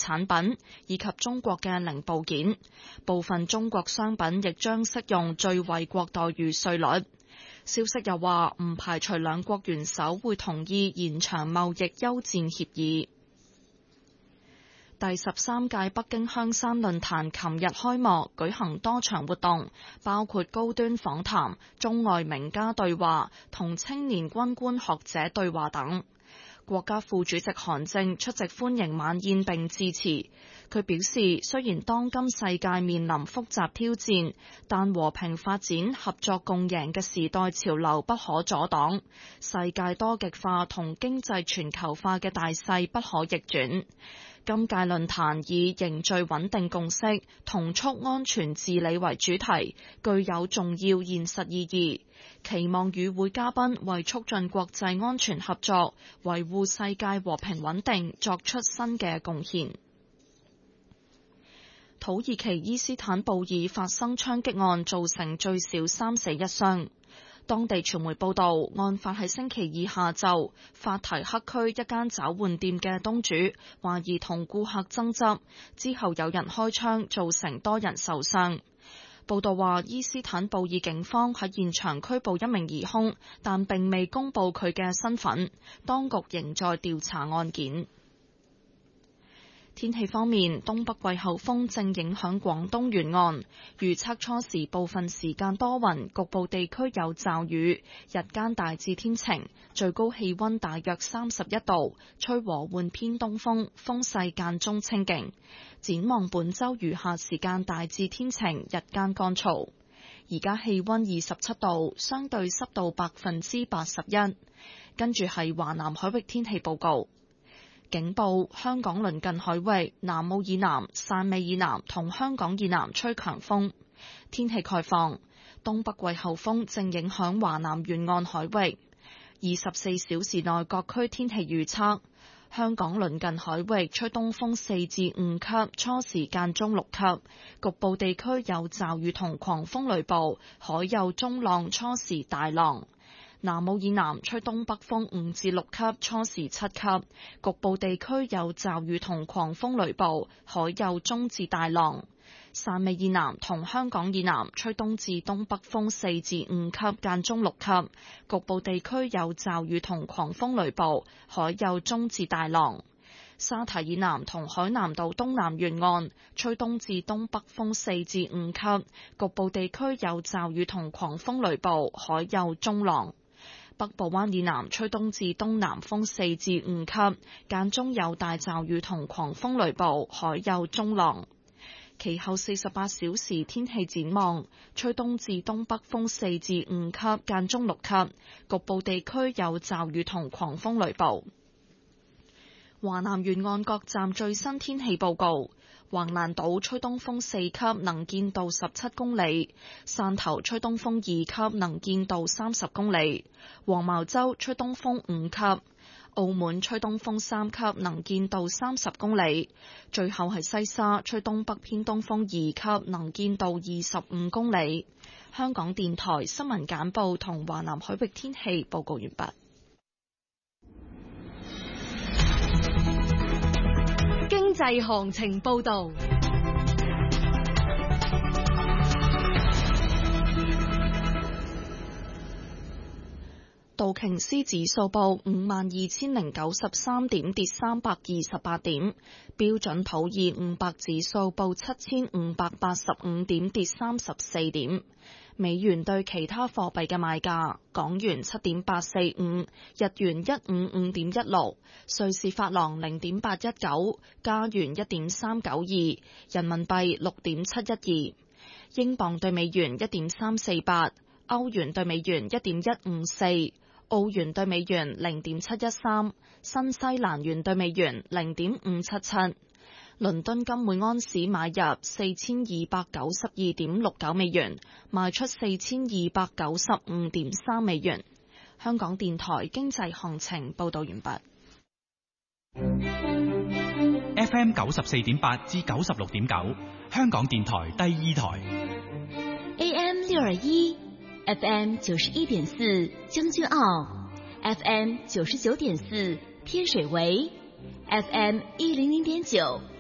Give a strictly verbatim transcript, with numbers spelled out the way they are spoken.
產品以及中國嘅零部件，部分中國商品亦將適用最惠國待遇稅率。消息又話唔排除兩國元首會同意延長貿易休戰協議。第十三屆北京香山論壇琴日開幕，舉行多場活動，包括高端訪談、中外名家對話同青年軍官學者對話等。國家副主席韓正出席歡迎晚宴並致辭。佢表示，雖然當今世界面臨複雜挑戰，但和平發展、合作共贏嘅時代潮流不可阻擋，世界多極化同經濟全球化嘅大勢不可逆轉。今屆論壇以凝聚穩定共識、同促安全治理為主題，具有重要現實意義，期望與會嘉賓為促進國際安全合作、維護世界和平穩定作出新嘅貢獻。土耳其伊斯坦布爾發生槍擊案，造成最少三死一傷。當地傳媒報道，案發喺星期二下晝，法提克區一間找換店嘅東主懷疑同顧客爭執，之後有人開槍，造成多人受傷。報道話，伊斯坦布爾警方喺現場拘捕一名疑兇，但並未公布佢嘅身份，當局仍在調查案件。天氣方面，東北季候風正影響廣東沿岸，預測初時部分時間多雲，局部地區有驟雨，日間大致天晴，最高氣溫大約三十一度，吹和緩偏東風，風勢間中清勁。展望本週餘下時間大致天晴，日間乾燥。而家氣溫二十七度，相對濕度百分之八十一。跟住係華南海域天氣報告。警報：香港鄰近海域、南澳以南、汕尾以南同香港以南吹強風。天氣概況：東北季候風正影響華南沿岸海域。二十四小時內各區天氣預測：香港鄰近海域吹東風四至五級，初時間中六級，局部地區有驟雨同狂風雷暴，海有中浪，初時大浪。南澳以南吹東北風五至六級，初時七級，局部地區有驟雨同狂風雷暴，海有中至大浪。汕尾以南同香港以南吹東至東北風四至五級，間中六級，局部地區有驟雨同狂風雷暴，海有中至大浪。沙堤以南同海南島東南沿岸吹東至東北風四至五級，局部地區有驟雨同狂風雷暴，海有中浪。北部灣以南吹東至東南風四至五級，間中有大驟雨同狂風雷暴，海有中浪。其後四十八小時天氣展望，吹東至東北風四至五級，間中六級，局部地區有驟雨同狂風雷暴。華南沿岸各站最新天氣報告：橫瀾島吹東風四級，能見度十七公里；汕頭吹東風二級，能見度三十公里；黃茅洲吹東風五級；澳門吹東風三級，能見度三十公里；最後係西沙吹東北偏東風二級，能見度二十五公里。香港電台新聞簡報同華南海域天氣報告完畢。 經濟行情報道。 道瓊斯指數報五萬二千零九十三點，跌三百二十八點；標準普爾五百指數報七千五百八十五點，跌三十四點。美元對其他貨幣嘅賣價：港元七點八四五，日元一五五點一六，瑞士法郎零點八一九，加元一點三九二，人民幣六點七一二，英鎊對美元一點三四八，歐元對美元一點一五四，澳元對美元零點七一三，新西蘭元對美元零點五七七。倫敦金每安士買入四千二百九十二點六九美元，賣出四千二百九十五點三美元。香港電台經濟行情報道完畢。 F M 九十四點八至九十六點九，香港電台第二台。 A M 六二一，F M 九十一點四將軍澳 ，F M 九十九點四天水圍 ，F M 一零零點九